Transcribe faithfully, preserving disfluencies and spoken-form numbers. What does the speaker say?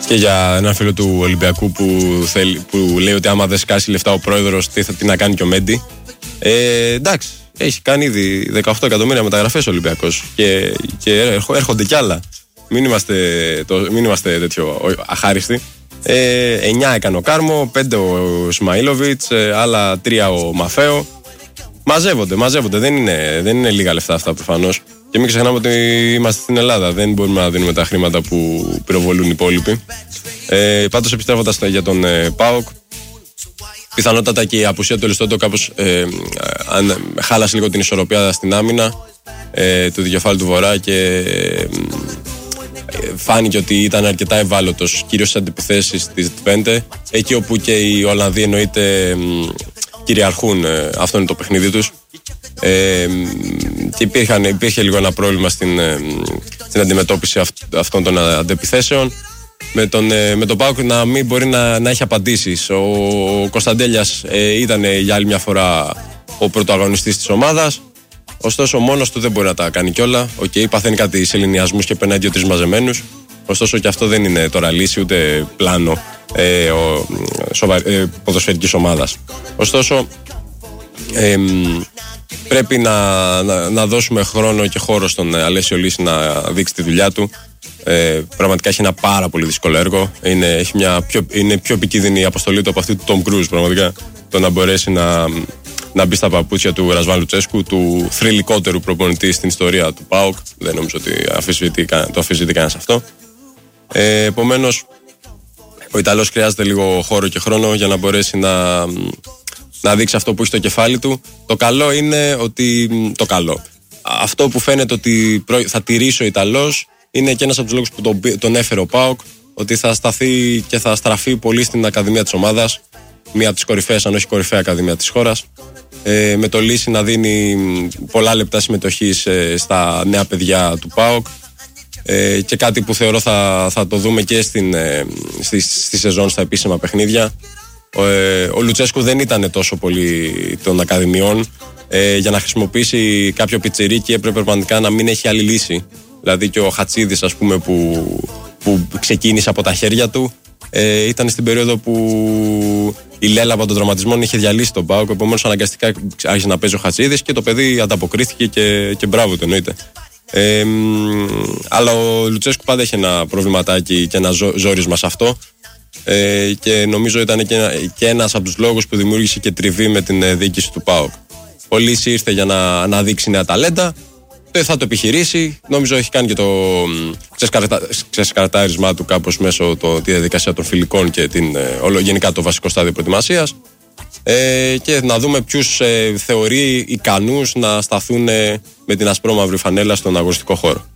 Και για έναν φίλο του Ολυμπιακού που, θέλει, που λέει ότι άμα δεν σκάσει λεφτά ο πρόεδρος, τι θα τι να κάνει και ο Μέντι. Ε, εντάξει, έχει κάνει ήδη δεκαοκτώ εκατομμύρια μεταγραφές ο Ολυμπιακός και, και έρχονται κι άλλα. Μην είμαστε, το, μην είμαστε τέτοιο αχάριστοι. Ε, εννιά έκανε ο Κάρμο, πέντε ο Σμαΐλοβιτς, ε, άλλα τρία ο Μαφέο. Μαζεύονται, μαζεύονται. Δεν είναι, δεν είναι λίγα λεφτά αυτά προφανώς. Και μην ξεχνάμε ότι είμαστε στην Ελλάδα. Δεν μπορούμε να δίνουμε τα χρήματα που πυροβολούν οι υπόλοιποι. Ε, πάντως, επιστρέφοντας για τον ε, ΠΑΟΚ, πιθανότατα και η απουσία του Αριστότο κάπως ε, αν, χάλασε λίγο την ισορροπία στην άμυνα ε, του δικεφάλου του Βορρά και ε, φάνηκε ότι ήταν αρκετά ευάλωτος, κυρίως στις αντιπιθέσεις της Πέντε, εκεί όπου και οι Ολλανδοί εννοείται ε, κυριαρχούν. Ε, αυτό είναι το παιχνίδι τους. Ε, και υπήρχαν, υπήρχε λίγο ένα πρόβλημα στην, ε, στην αντιμετώπιση αυ, αυτών των αντεπιθέσεων. Με τον, ε, με τον ΠΑΟΚ να μην μπορεί να, να έχει απαντήσεις. Ο, ο Κωνσταντέλιας ε, ήταν για άλλη μια φορά ο πρωταγωνιστής της ομάδας. Ωστόσο, μόνος του δεν μπορεί να τα κάνει κιόλα. Οκ, okay, παθαίνει κάτι σε ελληνιασμούς και περνάει δύο-τρεις μαζεμένους. Ωστόσο, και αυτό δεν είναι τώρα λύση ούτε πλάνο ε, ο, σοβα, ε, ποδοσφαιρικής ομάδας. Ωστόσο, ε, πρέπει να, να, να δώσουμε χρόνο και χώρο στον Αλέσιο Λύση να δείξει τη δουλειά του. Ε, πραγματικά έχει ένα πάρα πολύ δύσκολο έργο. Είναι, έχει μια πιο, είναι πιο επικίνδυνη η αποστολή του από αυτή του Tom Cruise. Πραγματικά το να μπορέσει να, να μπει στα παπούτσια του Ρασβάν Λουτσέσκου, του θρυλικότερου προπονητή στην ιστορία του ΠΑΟΚ. Δεν νομίζω ότι αφισβητεί, το αφισβητεί κανένας αυτό. Ε, επομένως, ο Ιταλός χρειάζεται λίγο χώρο και χρόνο για να μπορέσει να, να δείξει αυτό που έχει στο κεφάλι του. Το καλό είναι ότι. Το καλό. Αυτό που φαίνεται ότι θα τηρήσει ο Ιταλός είναι και ένας από τους λόγους που τον, τον έφερε ο ΠΑΟΚ, ότι θα σταθεί και θα στραφεί πολύ στην ακαδημία της ομάδας, μία από τις κορυφαίες, αν όχι κορυφαία ακαδημία της χώρας, ε, με το Λύση να δίνει πολλά λεπτά συμμετοχής ε, στα νέα παιδιά του ΠΑΟΚ ε, και κάτι που θεωρώ θα, θα το δούμε και στην, ε, στη, στη σεζόν στα επίσημα παιχνίδια. Ο, ε, ο Λουτσέσκου δεν ήταν τόσο πολύ των ακαδημιών, ε, για να χρησιμοποιήσει κάποιο πιτσιρίκι έπρεπε πραγματικά να μην έχει άλλη λύση. Δηλαδή και ο Χατσίδης, ας πούμε, που, που ξεκίνησε από τα χέρια του, ε, ήταν στην περίοδο που η Λέλα από τον τραυματισμό είχε διαλύσει τον ΠΑΟΚ. Επομένως, αναγκαστικά άρχισε να παίζει ο Χατσίδης και το παιδί ανταποκρίθηκε και, και μπράβο του, εννοείται. Ε, αλλά ο Λουτσέσκου πάντα είχε ένα προβληματάκι και ένα ζω, ζόρισμα σε αυτό. Ε, και νομίζω ήταν και, ένα, και ένας από τους λόγους που δημιούργησε και τριβή με την διοίκηση του ΠΑΟΚ. Ο Λύση ήρθε για να αναδείξει νέα ταλέντα. Θα το επιχειρήσει. Νομίζω έχει κάνει και το ξεσκαρτάρισμά του κάπως μέσω το, τη διαδικασία των φιλικών και την, ε, γενικά το βασικό στάδιο προετοιμασίας. Ε, και να δούμε ποιους ε, θεωρεί ικανούς να σταθούν ε, με την ασπρόμαυρη φανέλα στον αγωνιστικό χώρο.